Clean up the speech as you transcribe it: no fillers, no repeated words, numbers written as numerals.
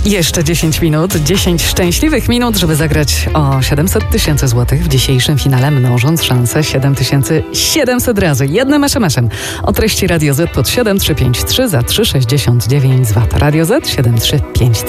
Jeszcze 10 minut, 10 szczęśliwych minut, żeby zagrać o 700 000 złotych w dzisiejszym finale, mnożąc szansę 7700 razy jednym SMS-em o treści Radio Z pod 7353 za 3,69 z VAT. Radio Z 7353.